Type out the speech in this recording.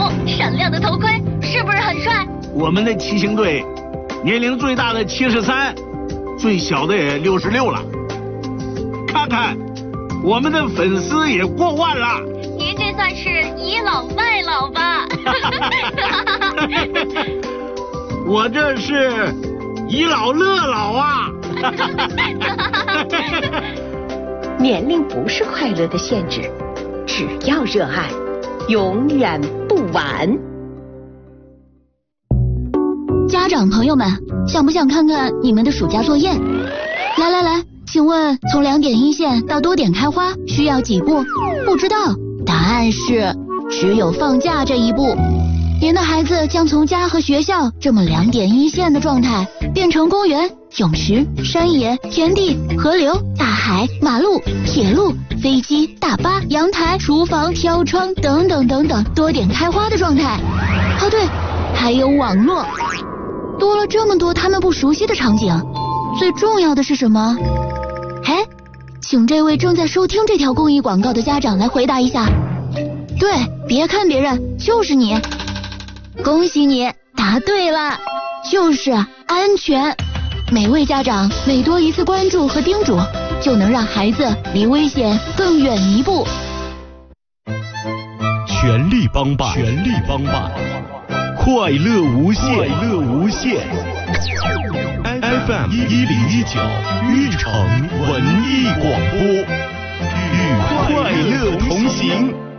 闪亮的头盔，是不是很帅？ 我们的骑行队，年龄最大的73，最小的也66了。看看，我们的粉丝也过万了。 您这算是倚老卖老吧？ 我这是倚老乐老啊！ 年龄不是快乐的限制，只要热爱，永远不晚。 家长朋友们，想不想看看你们的暑假作业？来，请问从2点一线到多点开花需要几步？不知道，答案是只有放假这一步。您的孩子将从家和学校这么2点一线的状态，变成公园、泳池、山野、田地、河流、大海、马路、铁路、飞机、大巴、阳台、厨房、飘窗等等等等多点开花的状态。哦对，还有网络。多了这么多他们不熟悉的场景，最重要的是什么？哎，请这位正在收听这条公益广告的家长来回答一下。对，别看别人，就是你。恭喜你答对了，就是安全。每位家长每多一次关注和叮嘱，就能让孩子离危险更远一步。 全力帮办，全力帮办，快乐无限，快乐无限。FM 1019玉城文艺广播，与快乐同行。